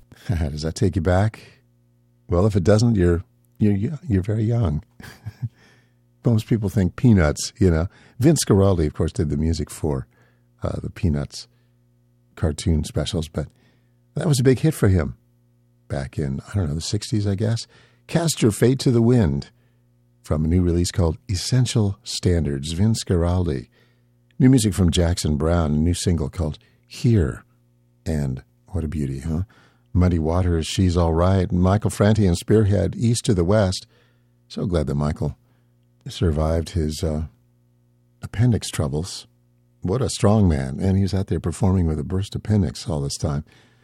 Does that take you back? Well, if it doesn't, you're very young. Most people think Peanuts, Vince Guaraldi, of course, did the music for the Peanuts cartoon specials, but that was a big hit for him back in, the 60s, I guess. Cast Your Fate to the Wind from a new release called Essential Standards, Vince Guaraldi. New music from Jackson Browne, a new single called Here. And what a beauty, huh? Muddy Waters, She's All Right, and Michael Franti and Spearhead, East to the West. So glad that Michael survived his appendix troubles. What a strong man. And he was out there performing with a burst appendix all this time.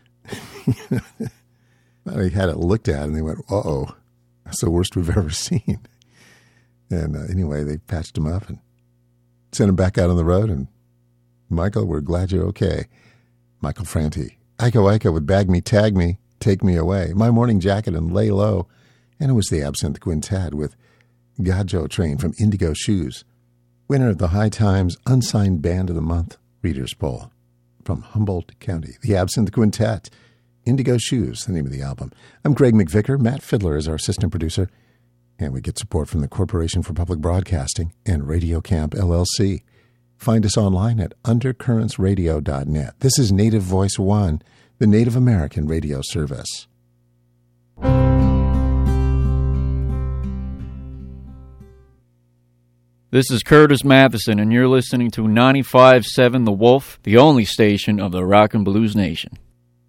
He had it looked at and they went, uh-oh, that's the worst we've ever seen. And anyway, they patched him up and sent him back out on the road. And Michael, we're glad you're okay. Michael Franti. Iko Iko with Bag Me, Tag Me, Take Me Away. My Morning Jacket and Lay Low. And it was the Absinthe Quintet with Gajo Train from Indigo Shoes. Winner of the High Times Unsigned Band of the Month Readers Poll from Humboldt County. The Absinthe Quintet. Indigo Shoes, the name of the album. I'm Greg McVicker. Matt Fiddler is our assistant producer. And we get support from the Corporation for Public Broadcasting and Radio Camp, LLC. Find us online at undercurrentsradio.net. This is Native Voice One, the Native American radio service. This is Curtis Matheson, and you're listening to 95.7 The Wolf, the only station of the Rock and Blues Nation.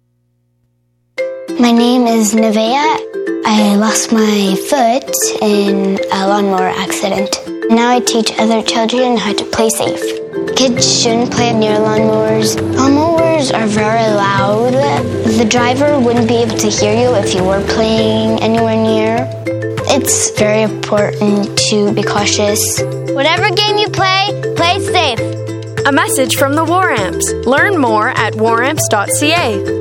My name is Nevaeh. I lost my foot in a lawnmower accident. Now I teach other children how to play safe. Kids shouldn't play near lawnmowers. Lawnmowers are very loud. The driver wouldn't be able to hear you if you were playing anywhere near. It's very important to be cautious. Whatever game you play, play safe. A message from the War Amps. Learn more at waramps.ca.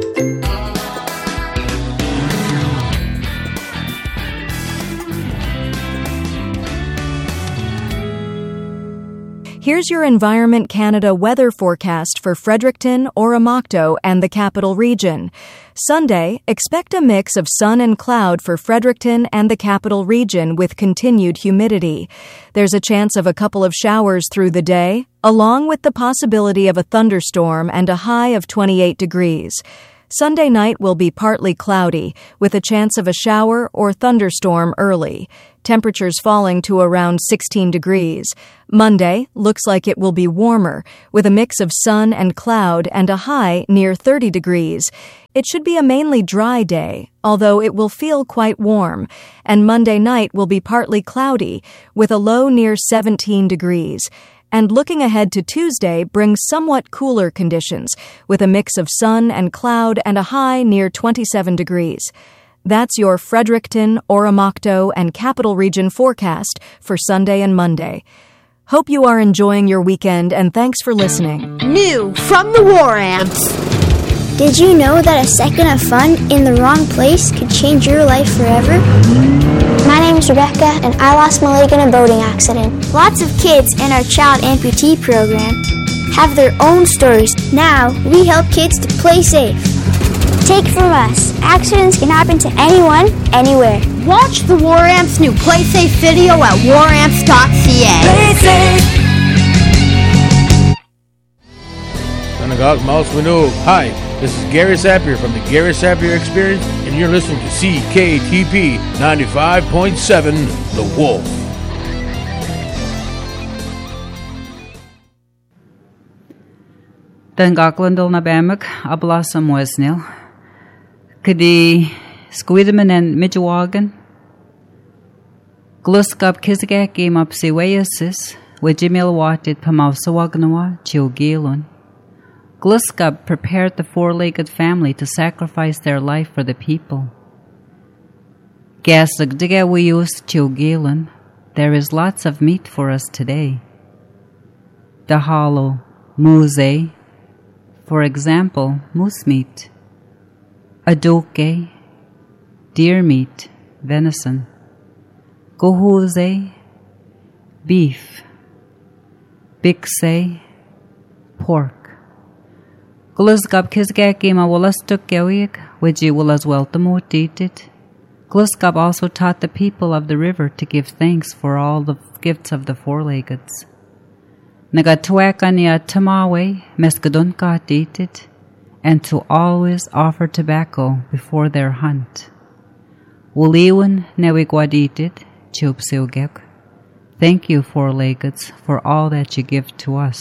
Here's your Environment Canada weather forecast for Fredericton, Oromocto, and the Capital Region. Sunday, expect a mix of sun and cloud for Fredericton and the Capital Region with continued humidity. There's a chance of a couple of showers through the day, along with the possibility of a thunderstorm and a high of 28 degrees. Sunday night will be partly cloudy, with a chance of a shower or thunderstorm early. Temperatures falling to around 16 degrees. Monday looks like it will be warmer, with a mix of sun and cloud and a high near 30 degrees. It should be a mainly dry day, although it will feel quite warm. And Monday night will be partly cloudy, with a low near 17 degrees. And looking ahead to Tuesday brings somewhat cooler conditions, with a mix of sun and cloud and a high near 27 degrees. That's your Fredericton, Oromocto, and Capital Region forecast for Sunday and Monday. Hope you are enjoying your weekend, and thanks for listening. New from the War Amps. Did you know that a second of fun in the wrong place could change your life forever? My name's Rebecca, and I lost my leg in a boating accident. Lots of kids in our child amputee program have their own stories. Now, we help kids to play safe. Take from us, accidents can happen to anyone, anywhere. Watch the War Amps new Play Safe video at waramps.ca. Play safe. Synagogue Mouse Winnow. Hi, this is Gary Sapir from the Gary Sapir Experience, and you're listening to CKTP 95.7 The Wolf. Den Gaklandal na Bamak, Ablasam Wesnil. Kadi Squidaman and Midgewagan. Gluskab Kizagak game up Siwayasis, with Jimil Watted Pamavsawagnawa, Chilgilun. Gluskab prepared the four-legged family to sacrifice their life for the people. Gasagdiga we used Chilgilun. There is lots of meat for us today. The hollow, muse, for example, moose meat. Adoke, deer meat, venison. Gohuze, beef. Bikse, pork. Guluzgab kizgaki ma walastuk gawig, which you will as well the moat it. Gluskab also taught the people of the river to give thanks for all the gifts of the four-leggeds. Nagatuakania tamawe meskadunka it, and to always offer tobacco before their hunt. Wuliwan newigwaditit chupseugek. Thank you, four-leggeds, for all that you give to us.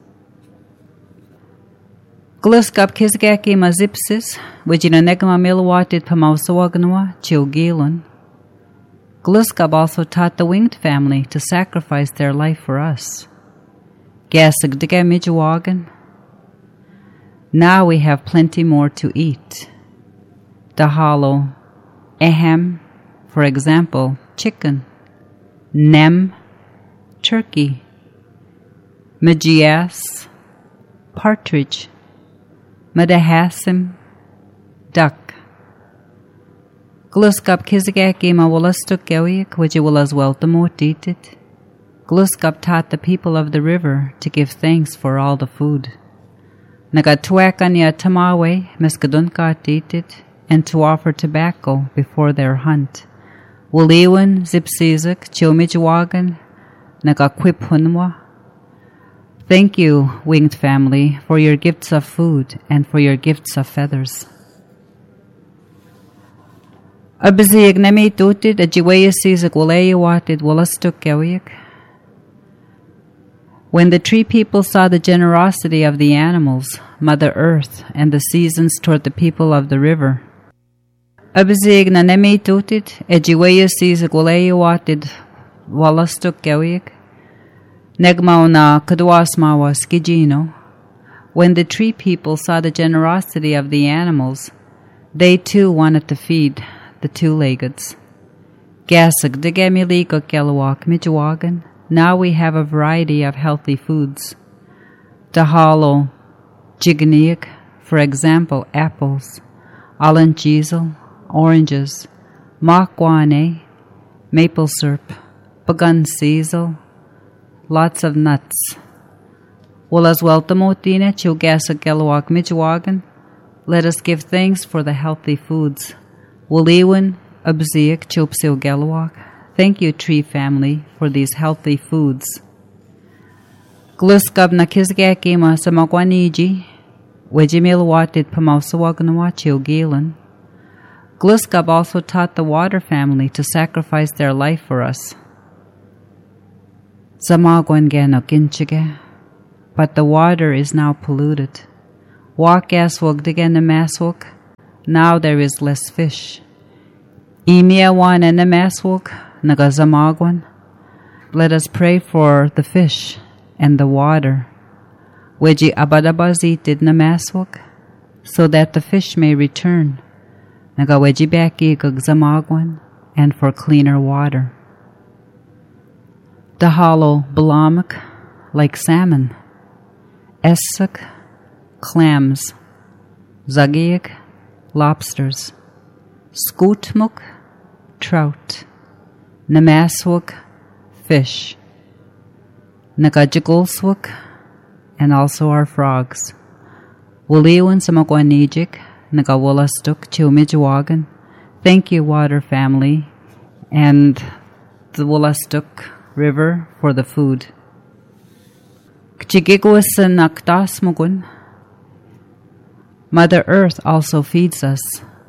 Gluskab kisgaki mazipsis, wajina negama milwatit pamausawaganwa chilgilun. Gluskab also taught the winged family to sacrifice their life for us. Gasagdiga mijawagan. Now we have plenty more to eat. Dahalo, ehem, for example, chicken. Nem, turkey. Majias, partridge. Madahasim, duck. Gluskab kizagaki mawalastuk gawiak, which you will as well the motitit. Gluskab taught the people of the river to give thanks for all the food. Nagatuakanya tamawe meskadunka titit, and to offer tobacco before their hunt. Wuliwan zipsizak chilmijwagan nagaquiphunwa. Thank you, winged family, for your gifts of food and for your gifts of feathers. Abzig nami tutit ajiwayasizak walayawatit walastuk gawiak. When the tree people saw the generosity of the animals, Mother Earth, and the seasons toward the people of the river, Abzig na nemi tutit ajiwayasizak walayawatit walastuk gawiak. Negmauna kadwasmawa skijino. When the tree people saw the generosity of the animals, they too wanted to feed the two-leggeds. Gasag digamiligo kelawak mijawagan. Now we have a variety of healthy foods. Dahalo jigniak, for example, apples, alanchizel, oranges, makwane, maple syrup, bagun sizel, lots of nuts. Well, as well tamotine chilgasa gelawak mijawagan. Let us give thanks for the healthy foods. Wuliwan abziak chopsil gelawak. Thank you, tree family, for these healthy foods. Gluskab na kizgaki ma samagwaniji, wejimilwatit pamausawagnawa chilgilan. Gluskab also taught the water family to sacrifice their life for us. Zamagwangano ginchige, but the water is now polluted. Wagaswagdigan maswag, now there is less fish. Imiawan and maswag, nagazamagwan. Let us pray for the fish and the water. Weji abadabazitid namaswag, so that the fish may return. Nagaweji baki gagzamagwan, and for cleaner water. Dahalo balamak, like salmon. Essak, clams. Zagiak, lobsters. Skootmuk, trout. Namaswak, fish. Nagajagolswak, and also our frogs. Wuliwan samagwanijik, nagawalastuk chilmijwagan. Thank you, water family, and the Wulastuk River for the food. Mother Earth also feeds us.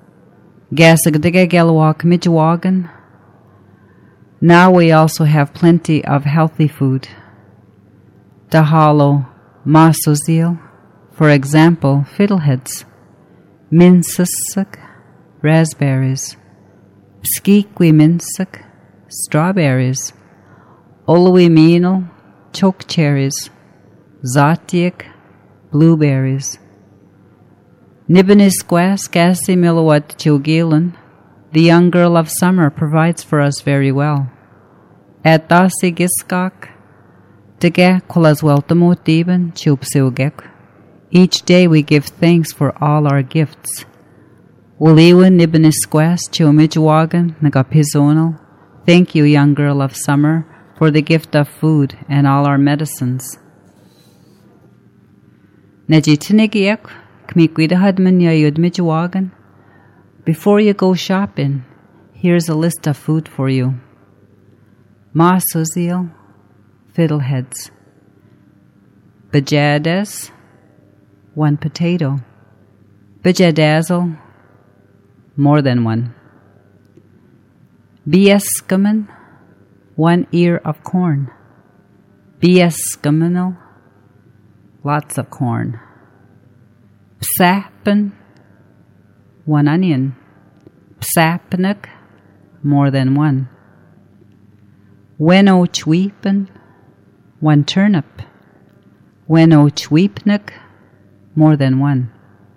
Now we also have plenty of healthy food. Dahalo masozil, for example, fiddleheads. Minsasak, raspberries. Pskiquiminsak, strawberries. Oluimino, chokecherries. Zatiak, blueberries. Nibinisquas gasi milawat chilgilan, the young girl of summer provides for us very well. At dasi giskak, dege kolasweltamotiban chupsiugek. Each day we give thanks for all our gifts. Wuliwan nibinisquas chumijwagan nagapizonal. Thank you, young girl of summer, for the gift of food and all our medicines. Najitinigiek, kmikwidahadman yayudmijwagan, Before you go shopping, here's a list of food for you. Masuziel, fiddleheads. Bajades, 1 potato. Bajadazzle, more than 1. Biescamin, 1 ear of corn. Biescaminal, lots of corn. Psappen, 1 onion. Psapnik, more than 1. Wenochweepen, 1 turnip. Wenochweepnik, more than 1.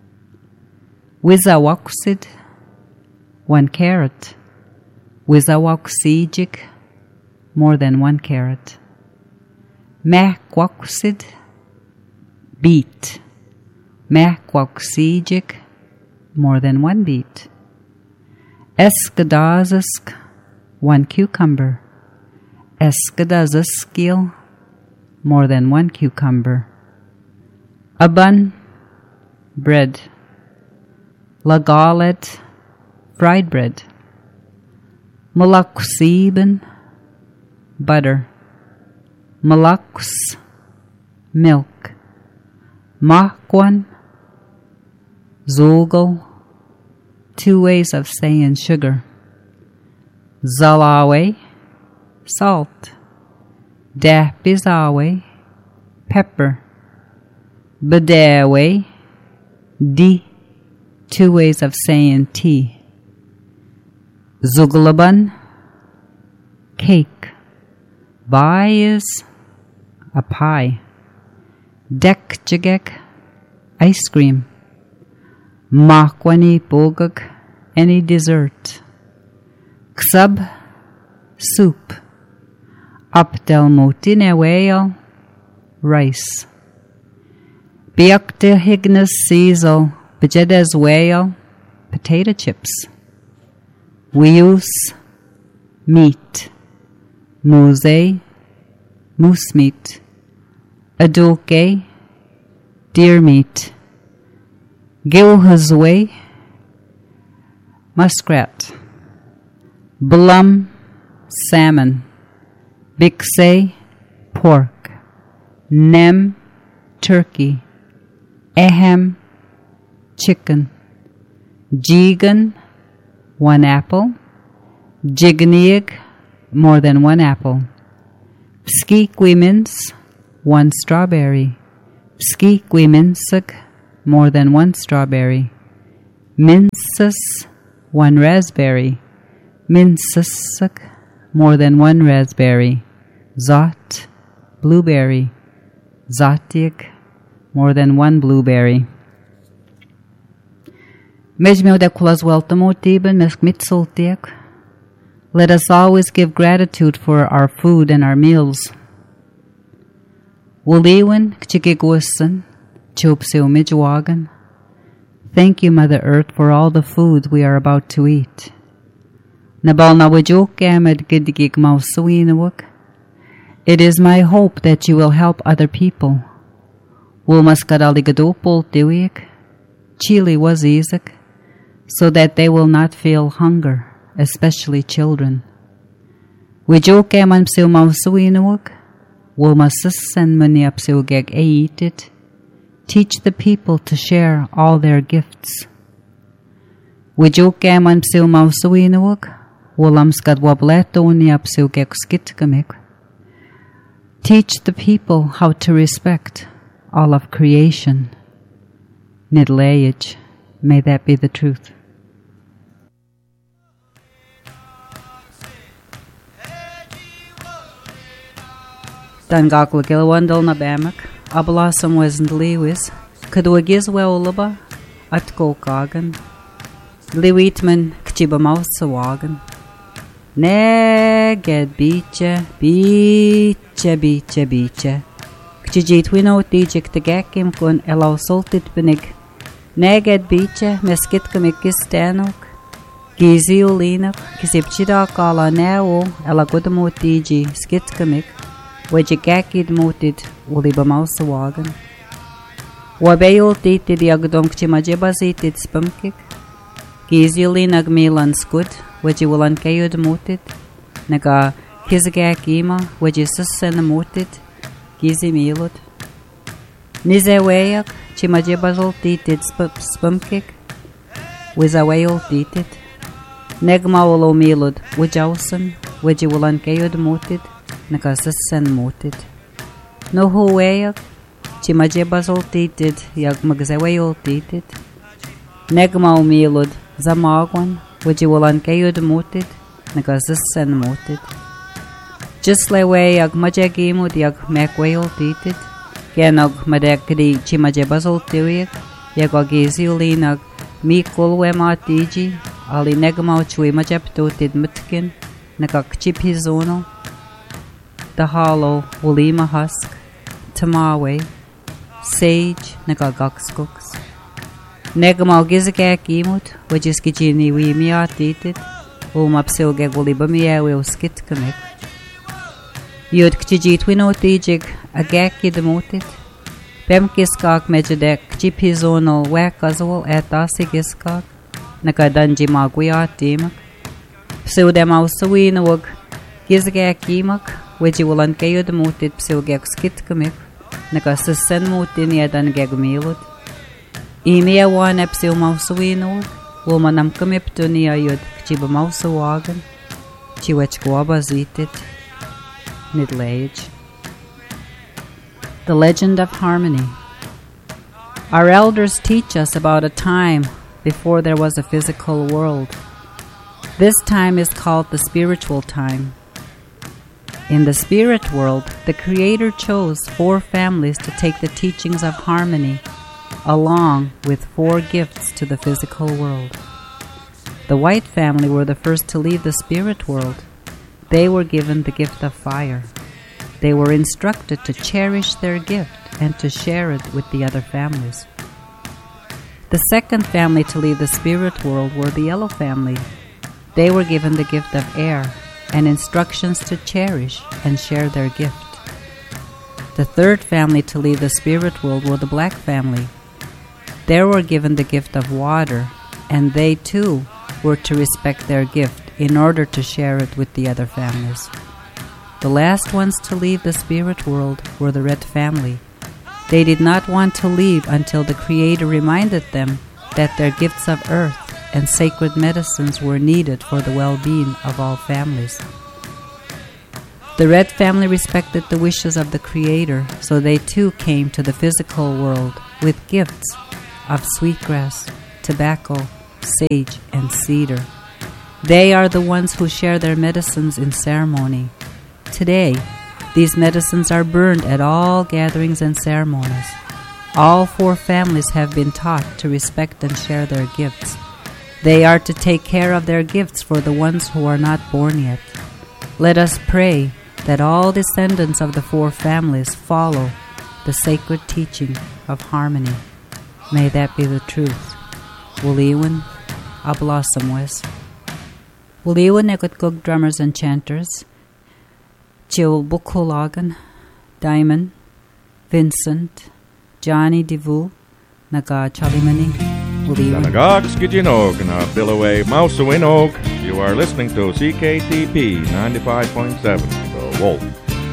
Wizawaksid, 1 carrot. Wizawaksidjik, more than 1 carrot. Makwaksid, beet. Makwaksidjik, more than 1 beet. Eskadazisk, 1 cucumber. Eskadaziskil, more than 1 cucumber. A bun, bread. Lagalet, fried bread. Malaksiben, butter. Malaks, milk. Makwan, zogel, 2 ways of saying sugar. Zalawe, salt. Dapizawe, pepper. Badawe, di, 2 ways of saying tea. Zuglaban, cake. Bayis, a pie. Dekjagek, ice cream. Makwani bogak, any dessert. Ksab, soup. Updelmotineweal, rice. Biakte hignes seasel, bejedes whale, potato chips. Wius, meat. Muse, moose meat. Adulke, deer meat. Gilhazwe, muskrat. Blum, salmon. Bixay, pork. Nem, turkey. Ehem, chicken. Jigan, 1 apple. Jigniig, more than 1 apple. Pskikwimins, 1 strawberry. Pskikwiminsik, more than 1 strawberry. Minsus, 1 raspberry. Minsusik, more than 1 raspberry. Zot, blueberry. Zotik, more than 1 blueberry. Let us always give gratitude for our food and our meals. Thank you, Mother Earth, for all the food we are about to eat. It is my hope that you will help other people. Chile was Isaac, so that they will not feel hunger, especially children. Teach the people to share all their gifts. Teach the people how to respect all of creation. Nidlayage, may that be the truth. Dangakla Gilwandal Nabamak, Ablasam wasn't Lewis, Kaduagiz Weolaba, Atko Kagan, Lewitman Kchiba Mousawagan. Neged beacha, beacha, beacha, beacha. Kchijit wino tijik tegakim kun elaw soltit benig. Neged beacha, meskitkamik gistanok. Giziulinok, kisipchidok ala neo, ela gudamo tiji, skitkamik. Wajigakid moted, uliba mousawagan. Wabayol titid yagdom kchimajibazitid spumkik. Gizuli nagmilan skud, which will unkayud mutit, naga hizagak ima, which is sussen mutit, gizi milud. Nizewayak, chimajibazol titit spumkik, wizawayol titit. Negmaulo milud, wujausen, which will unkayud mutit, naga sussen mutit. No huwayak, chimajibazol titit, yag magzawayol titit. Negmau milud, zamagwan, which will unkayud mutit, naga sussen mutit. Just leway yag majagimud yag mekwayol titit. Genog madekdi chimajebazol tiwik, yagwagiziulinag mikulwema tiji, ali negmau chui majeptutid mutkin, nagakchipizono, dahalo ulima husk, tamawe, sage, nagagakskuks. Negmau gizagak imut, wajiskijini wimia titit, umapsilgeg ulibamia uskitkamek. Yud kchijitwino tijig agaki demotit. Bem kiskak mejadek chipizonal wakazwal etasi kiskak. Nakadanji magwia timak. Pseudemau sawinawag gizagak imak. Wijiwalan kayo demotit pseugek skitkamik. Nakasisen mutin yadan gegmilud. Imia wan epseumau sawinawag. Womanam kamiptunia yud kchibamau sawagan. Chiwechkwaba zitit. Middle Age. The Legend of Harmony. Our elders teach us about a time before there was a physical world. This time is called the spiritual time. In the spirit world, the Creator chose 4 families to take the teachings of harmony along with 4 gifts to the physical world. The white family were the first to leave the spirit world. They were given the gift of fire. They were instructed to cherish their gift and to share it with the other families. The second family to leave the spirit world were the yellow family. They were given the gift of air and instructions to cherish and share their gift. The third family to leave the spirit world were the black family. They were given the gift of water, and they too were to respect their gift in order to share it with the other families. The last ones to leave the spirit world were the red family. They did not want to leave until the Creator reminded them that their gifts of earth and sacred medicines were needed for the well-being of all families. The red family respected the wishes of the Creator, so they too came to the physical world with gifts of sweetgrass, tobacco, sage, and cedar. They are the ones who share their medicines in ceremony. Today, these medicines are burned at all gatherings and ceremonies. All 4 families have been taught to respect and share their gifts. They are to take care of their gifts for the ones who are not born yet. Let us pray that all descendants of the 4 families follow the sacred teaching of harmony. May that be the truth. Wuliwan, Ablasamwes. Wuliwan Ekutgug drummers and chanters. Jill Bukulagan, Diamond, Vincent, Johnny Divu, Naga Chalimani, Wuliwan. Nagak Skijinog na Billaway Mausawinog. You are listening to CKTP 95.7, The Wolf.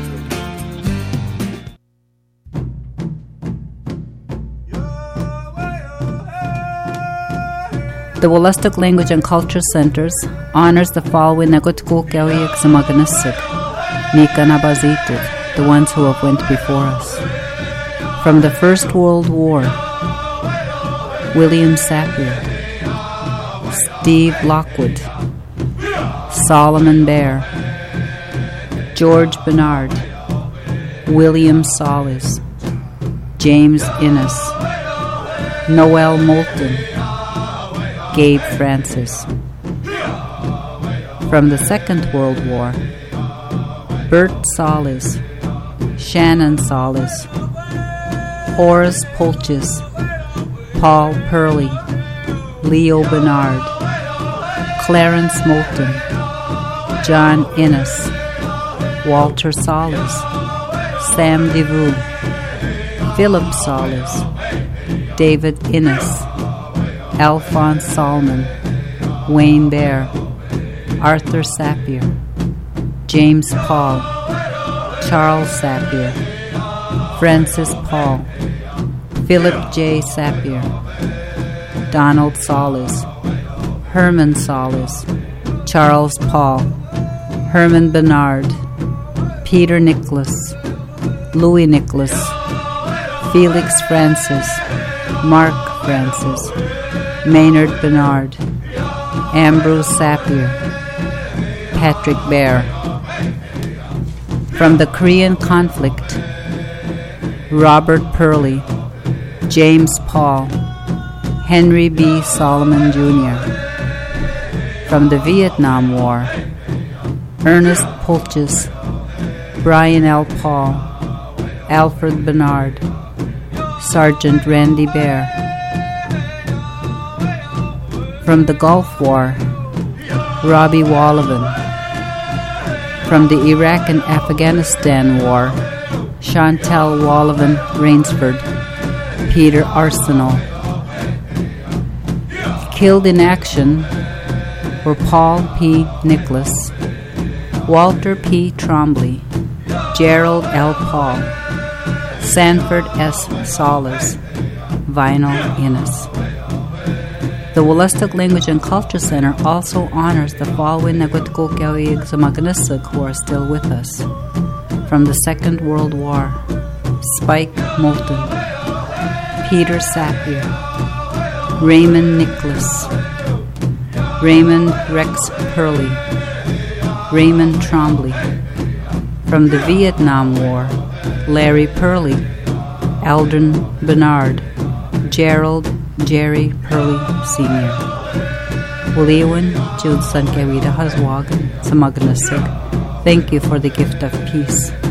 The Wolastoq Language and Culture Centers honors the following Nagutkukawiyik Zamaganasik, Mika Nabazitit, the ones who have went before us. From the First World War, William Sapir, Steve Lockwood, Solomon Bear, George Bernard, William Solis, James Innes, Noel Moulton, Gabe Francis. From the Second World War, Bert Solis, Shannon Solis, Horace Pulchis, Paul Purley, Leo Bernard, Clarence Moulton, John Innes, Walter Solis, Sam Devu, Philip Solis, David Innes, Alphonse Salmon, Wayne Bear, Arthur Sapir, James Paul, Charles Sapir, Francis Paul, Philip J. Sapir, Donald Solis, Herman Solis, Charles Paul, Herman Bernard, Peter Nicholas, Louis Nicholas, Felix Francis, Mark Francis, Maynard Bernard, Ambrose Sapir, Patrick Bear. From the Korean conflict, Robert Purley, James Paul, Henry B. Solomon Jr. From the Vietnam War, Ernest Pulchis, Brian L. Paul, Alfred Bernard, Sergeant Randy Bear. From the Gulf War, Robbie Wallivan. From the Iraq and Afghanistan War, Chantel Wallivan Rainsford, Peter Arsenal. Killed in action were Paul P. Nicholas, Walter P. Trombley, Gerald L. Paul, Sanford S. Solis, Vinyl Innes. The Wolastoq Language and Culture Center also honors the following Nagutkokyawiig Zamaganissig who are still with us. From the Second World War, Spike Moulton, Peter Sapir, Raymond Nicholas, Raymond Rex Purley, Raymond Trombley. From the Vietnam War, Larry Purley, Eldon Bernard, Gerald Jerry Purley Sr. Waliwan Jude Sankewida Haswagan Samaganissig. Thank you for the gift of peace.